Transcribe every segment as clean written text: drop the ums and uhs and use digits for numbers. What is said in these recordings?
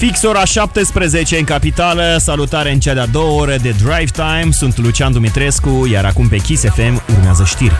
Fix ora 17 în capitală, salutare în cea de-a doua ore de Drive Time. Sunt Lucian Dumitrescu, iar acum pe Kiss FM urmează știri.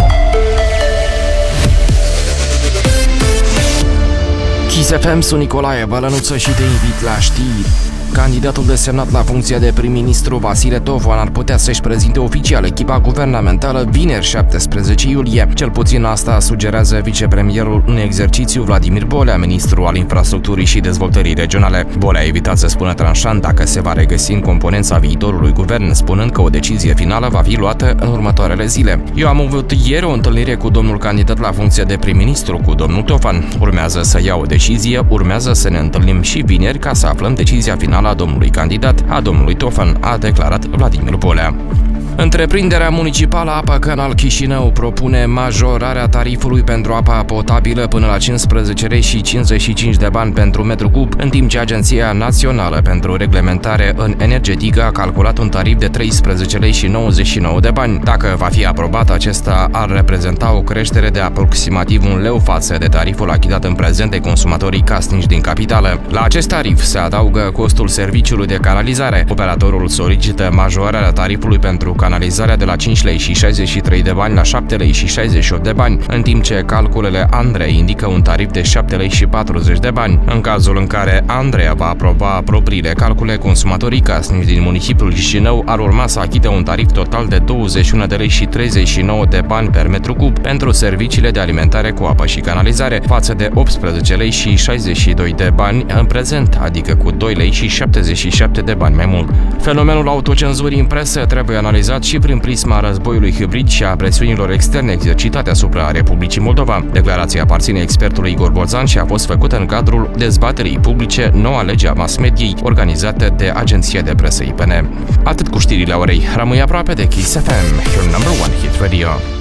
Kiss FM, sunt Nicolae Bălănuță și te invit la știri. Candidatul desemnat la funcția de prim-ministru Vasile Tovan ar putea să-și prezinte oficial echipa guvernamentală vineri 17 iulie. Cel puțin asta sugerează vicepremierul în exercițiu Vladimir Bolea, ministru al infrastructurii și dezvoltării regionale. Bolea a evitat să spună tranșant dacă se va regăsi în componența viitorului guvern, spunând că o decizie finală va fi luată în următoarele zile. Eu am avut ieri o întâlnire cu domnul candidat la funcția de prim-ministru, cu domnul Tovan. Urmează să ia o decizie, urmează să ne întâlnim și vineri ca să aflăm decizia finală a domnului candidat, a domnului Tovan, a declarat Vladimir Bolea. Întreprinderea municipală Apa Canal Chișinău propune majorarea tarifului pentru apa potabilă până la 15 lei și 55 de bani pentru metru cub, în timp ce Agenția Națională pentru Reglementare în Energetică a calculat un tarif de 13 lei și 99 de bani. Dacă va fi aprobat, acesta ar reprezenta o creștere de aproximativ 1 leu față de tariful achitat în prezent de consumatorii casnici din capitală. La acest tarif se adaugă costul serviciului de canalizare. Operatorul solicită majorarea tarifului pentru canalizarea de la 5 lei și 63 de bani la 7 lei și 68 de bani, în timp ce calculele Andrei indică un tarif de 7 lei și 40 de bani. În cazul în care Andreea va aproba propriile calcule, consumatorii casnici din municipiul Chișinău ar urma să achite un tarif total de 21 de lei și 39 de bani per metru cub pentru serviciile de alimentare cu apă și canalizare, față de 18 lei și 62 de bani în prezent, adică cu 2 lei și 77 de bani mai mult. Fenomenul autocenzurii în presă trebuie analizat și prin prisma războiului hibrid și a presiunilor externe exercitate asupra Republicii Moldova. Declarația aparține expertului Igor Bozan și a fost făcută în cadrul dezbaterii publice Noua lege a mass mediei, organizată de Agenția de Presă IPN. Atât cu știrile orei. Rămâi aproape de Kiss FM, your number one hit radio.